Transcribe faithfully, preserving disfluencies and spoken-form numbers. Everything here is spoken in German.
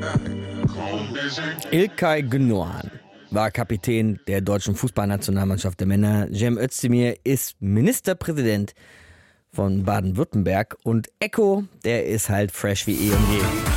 İlkay Gündoğan war Kapitän der deutschen Fußballnationalmannschaft der Männer. Cem Özdemir ist Ministerpräsident von Baden-Württemberg und Ecko, der ist halt fresh wie eh und je.